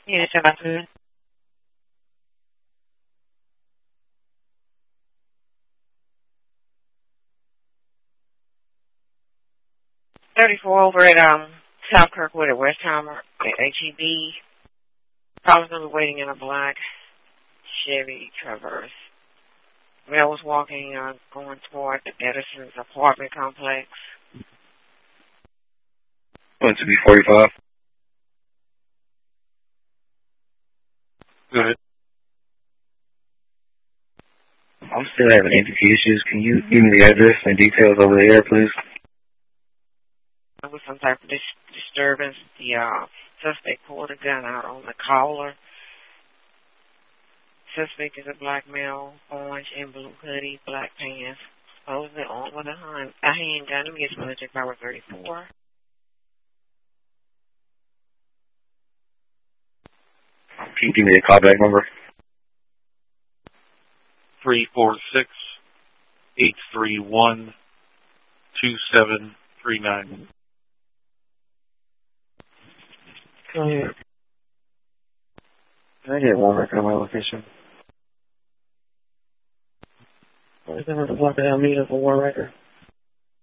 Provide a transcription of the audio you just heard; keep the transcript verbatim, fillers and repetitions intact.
Unit seven. thirty-four over at um South Kirkwood at Westheimer at H E B. Probably going to be waiting in a black Chevy Traverse. Male was walking, uh, going toward the Edison's apartment complex. Going to be forty-five. Go ahead. I'm still having entity issues. Can you give me the address and details over the air, please? There was some type of dis- disturbance. The uh, suspect pulled a gun out on the caller. Suspect is a black male, orange and blue hoodie, black pants, supposedly armed with a, hand, a handgun. Let me get military power thirty-four. Can you give me a callback number? three four six, eight three one, two seven three nine. Go ahead. Can I get one record on my location? We're going to block it out meter for one record.